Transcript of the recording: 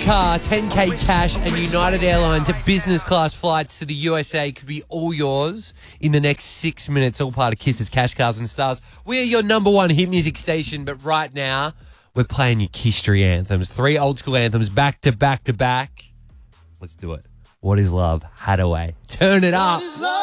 car, 10K cash, and United Airlines business class flights to the USA could be all yours in the next 6 minutes. All part of Kiss's Cash Cars and Stars. We are your number one hit music station, but right now we're playing your History anthems. 3 old school anthems back to back to back. Let's do it. What is love? Hadaway. Turn it up.